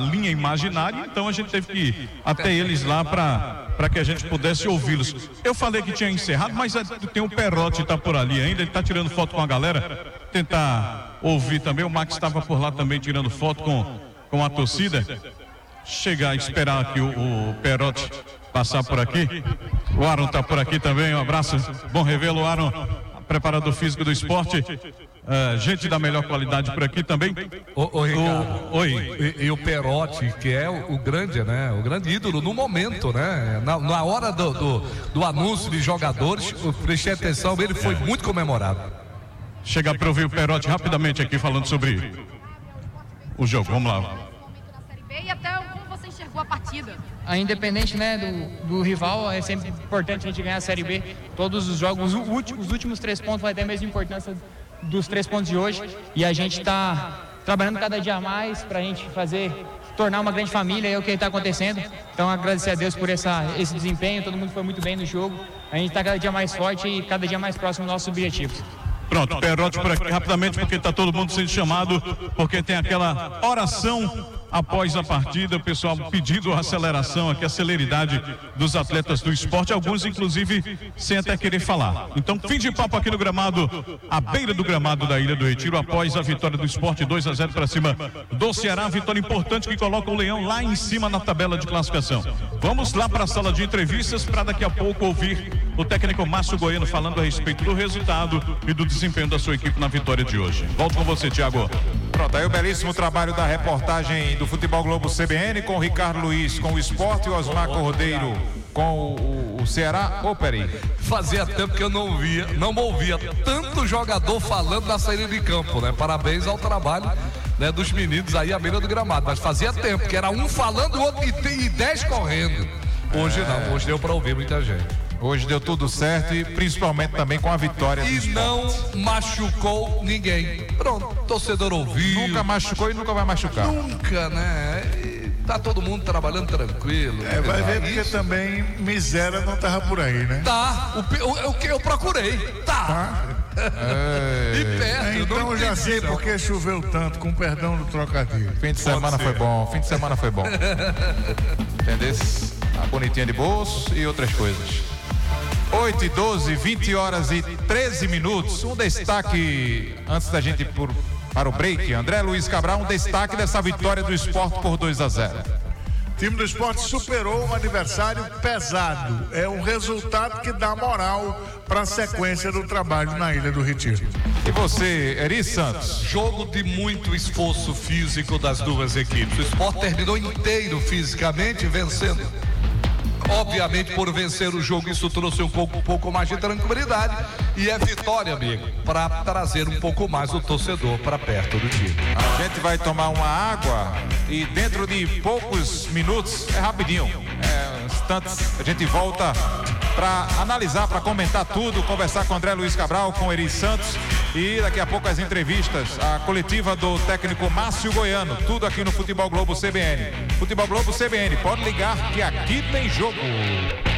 linha imaginária, então a gente teve que ir até eles lá para que a gente pudesse ouvi-los. Eu falei que tinha encerrado, mas tem o Perotti, tá por ali ainda, ele tá tirando foto com a galera, tentar ouvir também. O Max estava por lá também tirando foto com a torcida. Chegar, esperar aqui o Perotti passar por aqui. O Aaron tá por aqui também, um abraço, bom revê-lo, Aaron, preparador físico do esporte. Gente da melhor qualidade por aqui também. Ô Ricardo. Oi. E o Perotti, que é o grande, né? O grande ídolo no momento, né? Na hora do anúncio de jogadores, eu prestei atenção, ele foi muito comemorado. Chegar para ouvir o Perotti rapidamente aqui falando sobre o jogo. Vamos lá. E até como você enxergou a partida? Independente, né, do rival, é sempre importante a gente ganhar a Série B. Todos os jogos, os últimos 3 pontos vai ter a mesma importância dos 3 pontos de hoje. E a gente está trabalhando cada dia mais para a gente tornar uma grande família, é o que está acontecendo. Então agradecer a Deus por esse desempenho, todo mundo foi muito bem no jogo. A gente está cada dia mais forte e cada dia mais próximo dos nossos objetivos. Pronto, Perotti por aqui rapidamente, porque está todo mundo sendo chamado, porque tem aquela oração após a partida, o pessoal pedindo a aceleração aqui, a celeridade dos atletas do esporte, alguns inclusive sem até querer falar. Então, fim de papo aqui no gramado, à beira do gramado da Ilha do Retiro, após a vitória do esporte 2-0 para cima do Ceará, vitória importante que coloca o Leão lá em cima na tabela de classificação. Vamos lá para a sala de entrevistas para daqui a pouco ouvir o técnico Márcio Goiano falando a respeito do resultado e do desempenho da sua equipe na vitória de hoje. Volto com você, Thiago. Pronto, aí o belíssimo trabalho da reportagem do Futebol Globo CBN com o Ricardo Luiz com o Esporte e o Osmar Cordeiro com o Ceará. Peraí. Fazia tempo que eu não ouvia tanto jogador falando na saída de campo, né? Parabéns ao trabalho, né, dos meninos aí à beira do gramado, mas fazia tempo que era um falando, o outro e 10 correndo. Hoje não, hoje deu para ouvir muita gente. Hoje deu tudo certo e principalmente também com a vitória do esporte. E não machucou ninguém. Pronto, torcedor ouviu. Nunca machucou e nunca vai machucar. Nunca, né? E tá todo mundo trabalhando tranquilo. Vai ver porque também miséria não tava por aí, né? Tá, o que eu procurei. Tá. E perto. Então eu já sei porque choveu tanto, com perdão do trocadilho. Fim de semana foi bom. Entendeu? A bonitinha de bolso e outras coisas. 8h12, 20 horas e 13 minutos. Um destaque antes da gente ir para o break. André Luiz Cabral, um destaque dessa vitória do esporte por 2-0. O time do esporte superou um adversário pesado. É um resultado que dá moral para a sequência do trabalho na Ilha do Retiro. E você, Eri Santos? Jogo de muito esforço físico das duas equipes. O esporte terminou inteiro fisicamente vencendo. Obviamente, por vencer o jogo, isso trouxe um pouco mais de tranquilidade. E é vitória, amigo, para trazer um pouco mais o torcedor para perto do time. A gente vai tomar uma água e dentro de poucos minutos, é rapidinho, instantes, a gente volta para analisar, para comentar tudo, conversar com André Luiz Cabral, com Eri Santos e daqui a pouco as entrevistas, a coletiva do técnico Márcio Goiano, tudo aqui no Futebol Globo CBN. Futebol Globo CBN, pode ligar que aqui tem jogo.